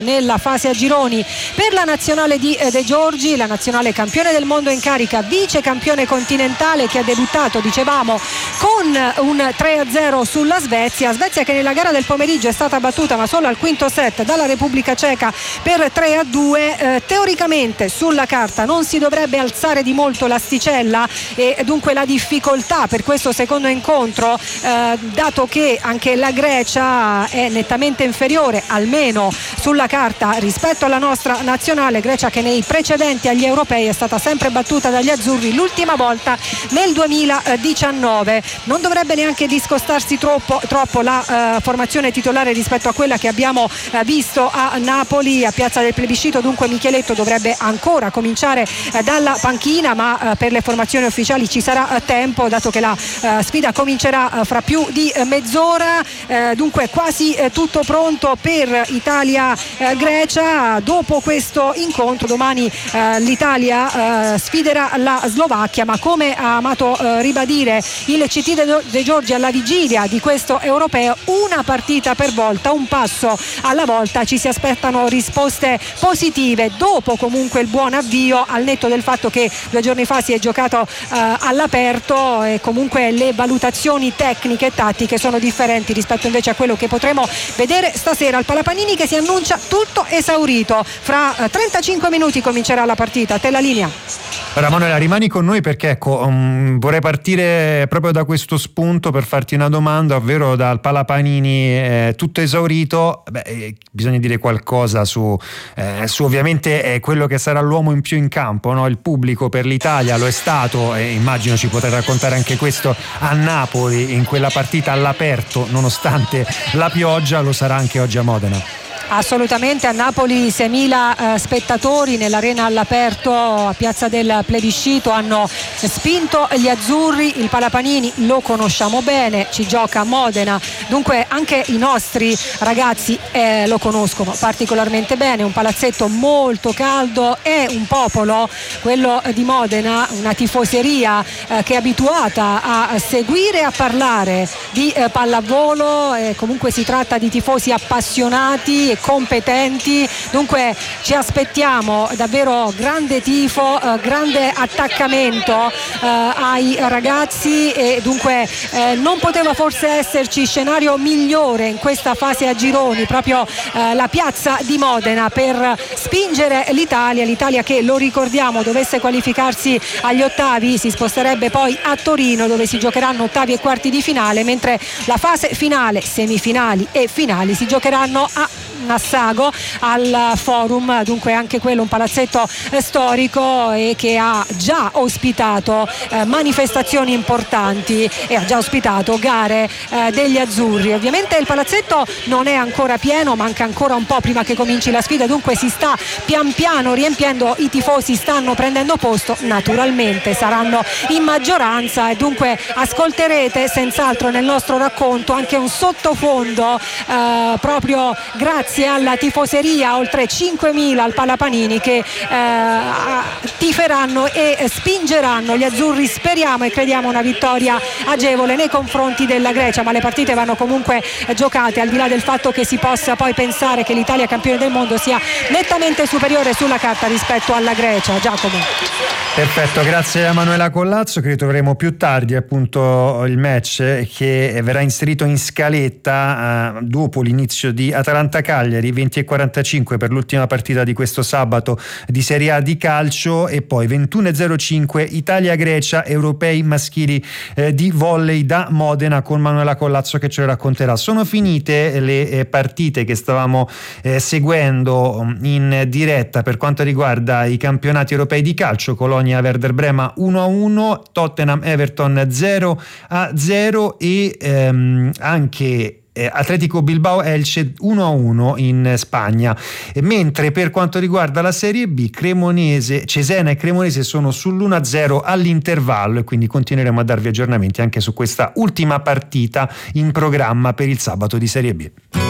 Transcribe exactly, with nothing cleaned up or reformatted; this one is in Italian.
nella fase a gironi per la nazionale di eh, De Giorgi, la nazionale campione del mondo in carica, vice campione continentale, che ha debuttato, dicevamo, con un tre a zero sulla Svezia. Svezia che nella gara del pomeriggio è stata battuta ma solo al quinto set dalla Repubblica Ceca per tre a due. Eh, teoricamente sulla carta non si dovrebbe alzare di molto l'asticella e dunque la difficoltà per questo secondo incontro, eh, dato che anche la Grecia è nettamente inferiore, almeno sulla carta, rispetto alla nostra nazionale. Grecia che nei precedenti agli europei è stata sempre battuta dagli azzurri, l'ultima volta nel duemiladiciannove. Non dovrebbe neanche discostarsi troppo, troppo la uh, formazione titolare rispetto a quella che abbiamo uh, visto a Napoli, a Piazza del Plebiscito. Dunque Micheletto dovrebbe ancora cominciare uh, dalla panchina, ma uh, per le formazioni ufficiali ci sarà uh, tempo, dato che la uh, sfida comincerà uh, fra più di uh, mezz'ora. Uh, dunque quasi uh, tutto pronto per Italia Eh, Grecia. Dopo questo incontro domani eh, l'Italia eh, sfiderà la Slovacchia, ma come ha amato eh, ribadire il C T De, De Giorgi alla vigilia di questo europeo, una partita per volta, un passo alla volta. Ci si aspettano risposte positive dopo comunque il buon avvio, al netto del fatto che due giorni fa si è giocato eh, all'aperto e comunque le valutazioni tecniche e tattiche sono differenti rispetto invece a quello che potremo vedere stasera al Palapanini, che si annuncia tutto esaurito. Fra trentacinque minuti comincerà la partita. Te la linea. Ora Manuela, rimani con noi perché ecco, um, vorrei partire proprio da questo spunto per farti una domanda, ovvero dal Palapanini eh, tutto esaurito. Beh, eh, bisogna dire qualcosa su, eh, su ovviamente eh, quello che sarà l'uomo in più in campo, no? Il pubblico per l'Italia lo è stato, e immagino ci potrai raccontare anche questo a Napoli in quella partita all'aperto, nonostante la pioggia, lo sarà anche oggi a Modena. Assolutamente, a Napoli seimila eh, spettatori nell'arena all'aperto a Piazza del Plebiscito hanno spinto gli azzurri. Il Palapanini lo conosciamo bene, ci gioca a Modena, dunque anche i nostri ragazzi eh, lo conoscono particolarmente bene. Un palazzetto molto caldo e un popolo, quello di Modena, una tifoseria eh, che è abituata a seguire e a parlare di eh, pallavolo, e comunque si tratta di tifosi appassionati e competenti. Dunque ci aspettiamo davvero grande tifo, eh, grande attaccamento eh, ai ragazzi, e dunque eh, non poteva forse esserci scenario migliore in questa fase a gironi, proprio eh, la piazza di Modena per spingere l'Italia. L'Italia che, lo ricordiamo, dovesse qualificarsi agli ottavi si sposterebbe poi a Torino, dove si giocheranno ottavi e quarti di finale, mentre la fase finale, semifinali e finali si giocheranno a Nassago al Forum. Dunque anche quello un palazzetto eh, storico e che ha già ospitato eh, manifestazioni importanti e ha già ospitato gare eh, degli azzurri. Ovviamente il palazzetto non è ancora pieno, manca ancora un po' prima che cominci la sfida, dunque si sta pian piano riempiendo, i tifosi stanno prendendo posto, naturalmente saranno in maggioranza, e dunque ascolterete senz'altro nel nostro racconto anche un sottofondo eh, proprio grazie alla tifoseria, oltre cinquemila al Palapanini, che eh, tiferanno e spingeranno gli azzurri. Speriamo e crediamo una vittoria agevole nei confronti della Grecia, ma le partite vanno comunque giocate, al di là del fatto che si possa poi pensare che l'Italia campione del mondo sia nettamente superiore sulla carta rispetto alla Grecia. Giacomo. Perfetto, grazie a Manuela Collazzo, che ritroveremo più tardi appunto il match che verrà inserito in scaletta eh, dopo l'inizio di Atalanta-Cagliari, venti e quarantacinque per l'ultima partita di questo sabato di Serie A di calcio, e poi ventuno e zero cinque Italia-Grecia, europei maschili eh, di volley da Modena, con Manuela Collazzo che ce lo racconterà. Sono finite le eh, partite che stavamo eh, seguendo in diretta per quanto riguarda i campionati europei di calcio. Colonia Werder Brema uno a uno, Tottenham Everton zero a zero e ehm, anche Eh, Atletico Bilbao Elche uno a uno in Spagna. E mentre per quanto riguarda la Serie B, Cremonese, Cesena e Cremonese sono sull'uno a zero all'intervallo, e quindi continueremo a darvi aggiornamenti anche su questa ultima partita in programma per il sabato di Serie B.